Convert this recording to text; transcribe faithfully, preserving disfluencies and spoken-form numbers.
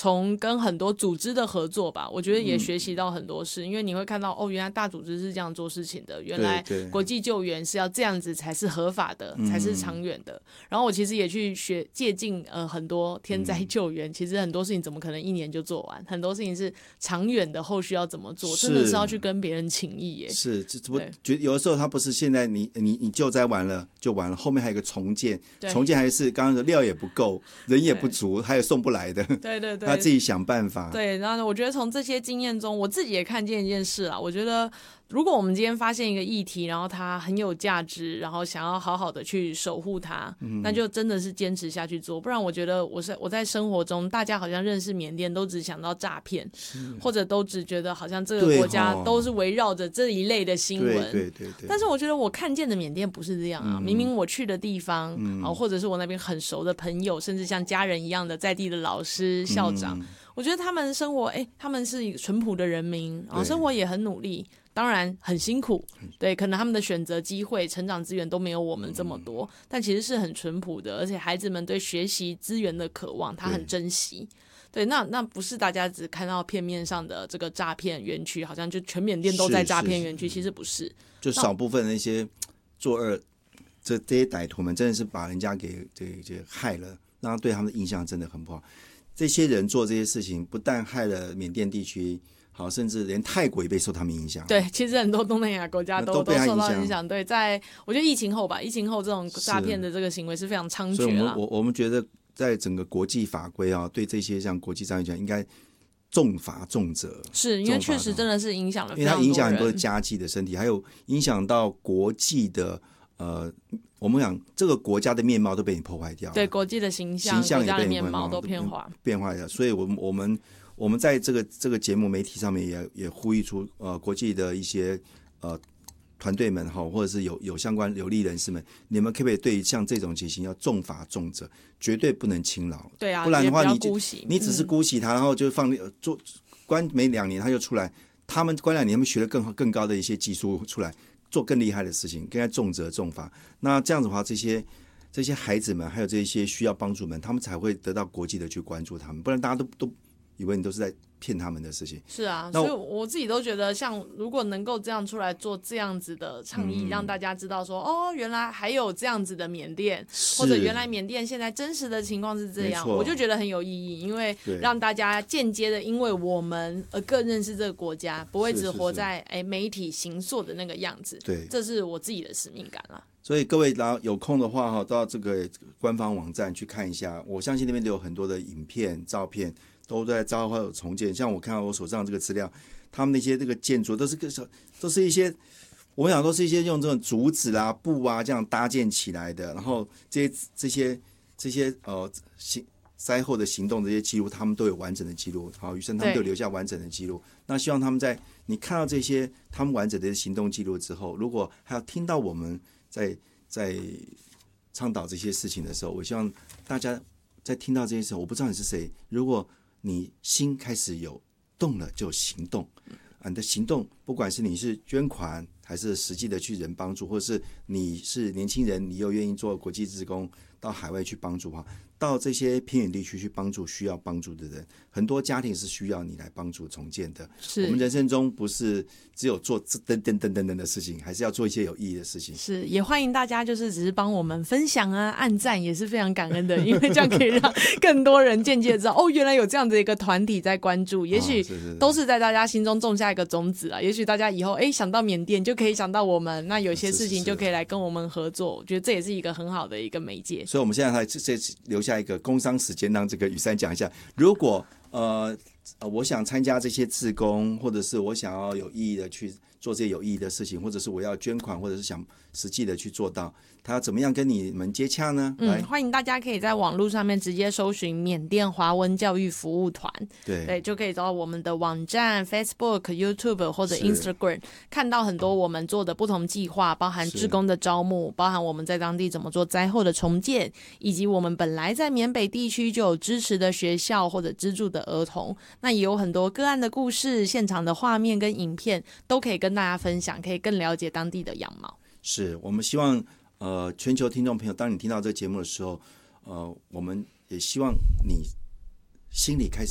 从跟很多组织的合作吧，我觉得也学习到很多事、嗯、因为你会看到哦，原来大组织是这样做事情的，原来国际救援是要这样子才是合法的，才是长远的、嗯、然后我其实也去学借鉴呃很多天灾救援、嗯、其实很多事情怎么可能一年就做完，很多事情是长远的，后续要怎么做真的是要去跟别人请益耶。 是，我觉得有的时候它不是现在你你你救灾完了就完了，后面还有一个重建，重建还是刚刚的料也不够，人也不足，还有送不来的， 对对对， 他自己想办法。 对，然后我觉得从这些经验中，我自己也看见一件事啦，我觉得如果我们今天发现一个议题，然后它很有价值，然后想要好好的去守护它、嗯、那就真的是坚持下去做，不然我觉得我是我在生活中大家好像认识缅甸都只想到诈骗，或者都只觉得好像这个国家都是围绕着这一类的新闻， 对对 对, 对。 但是我觉得我看见的缅甸不是这样啊、嗯、明明我去的地方、嗯啊、或者是我那边很熟的朋友，甚至像家人一样的在地的老师校长、嗯，我觉得他们生活，哎，他们是淳朴的人民，然后生活也很努力，当然很辛苦，对，可能他们的选择机会、成长资源都没有我们这么多，嗯、但其实是很淳朴的，而且孩子们对学习资源的渴望，他很珍惜。对，那那不是大家只看到片面上的这个诈骗园区，好像就全缅甸都在诈骗园区，其实不是， 就少部分的一些作恶，这这些歹徒们真的是把人家给这这害了，让他对他们的印象真的很不好。这些人做这些事情，不但害了缅甸地区，好，甚至连泰国也被受他们影响。 对，其实很多东南亚国家 都, 都受到影响。对，在我觉得疫情后吧，疫情后这种诈骗的这个行为是非常猖獗啦。 所以我们我我们觉得，在整个国际法规啊，对这些像国际商业讲，应该重罚重责。 是因为确实真的是影响了非常多人， 因为它影响很多家计的身体，还有影响到国际的呃。我们讲这个国家的面貌都被你破坏掉了， 对国际的形象、 形象也被国家的面貌都变化变坏了。所以我们我们我们在这个这个节目媒体上面也也呼吁出呃国际的一些呃团队们哈，或者是有有相关有利人士们，你们可不可以对于像这种情形要重罚重责，绝对不能轻饶？ 对啊， 不然的话你你只是嗯、 姑息他，然后就放做关没两年他就出来，他们关两年他们学了更更高的一些技术出来。做更厉害的事情，更加重责重罚。那这样子的话，这些这些孩子们，还有这些需要帮助们，他们才会得到国际的去关注他们。不然大家都都以为你都是在骗他们的事情。 是啊，所以我自己都觉得，像如果能够这样出来做这样子的倡议，嗯、让大家知道说，哦，原来还有这样子的缅甸，或者原来缅甸现在真实的情况是这样，我就觉得很有意义，因为让大家间接的因为我们而更认识这个国家，不会只活在哎媒体形塑的那个样子。 对， 这是我自己的使命感啦。 所以各位有空的话哈，到这个官方网站去看一下，我相信那边都有很多的影片、照片。都在招号重建，像我看到我手上这个资料，他们那些这个建筑都是个都是一些，我想都是一些用这种竹子啦、布啊这样搭建起来的，然后这些这些这些呃行灾后的行动这些记录，他们都有完整的记录，好，余生他们都有留下完整的记录。那希望他们在你看到这些他们完整的行动记录之后，如果还要听到我们在在倡导这些事情的时候，我希望大家在听到这些时候，我不知道你是谁，如果你心开始有动了，就行动。啊，你的行动，不管是你是捐款，还是实际的去人帮助，或者是你是年轻人，你又愿意做国际志工，到海外去帮助哈，到这些偏远地区去帮助需要帮助的人，很多家庭是需要你来帮助重建的。我们人生中不是只有做等等等等等的事情，还是要做一些有意义的事情。是， 也欢迎大家就是只是帮我们分享啊、按赞，也是非常感恩的，因为这样可以让更多人间接知道，哦，原来有这样的一个团体在关注，也许都是在大家心中种下一个种子啊。也许大家以后哎想到缅甸就可以想到我们，那有些事情就可以来跟我们合作。我觉得这也是一个很好的一个媒介。 所以我们现在还这留下一个工商时间，让这个雨珊讲一下，如果呃我想参加这些志工，或者是我想要有意义的去做这些有意义的事情，或者是我要捐款，或者是想实际的去做到，他要怎么样跟你们接洽呢？ 嗯，欢迎大家可以在网络上面直接搜寻缅甸华文教育服务团， 对对，就可以找到我们的网站 Facebook、YouTube 或者 Instagram， 看到很多我们做的不同计划，包含志工的招募，包含我们在当地怎么做灾后的重建，以及我们本来在缅北地区就有支持的学校或者资助的儿童，那也有很多个案的故事、现场的画面跟影片，都可以跟大家分享，可以更了解当地的样貌。 是我们希望呃，全球听众朋友，当你听到这个节目的时候，呃，我们也希望你心里开始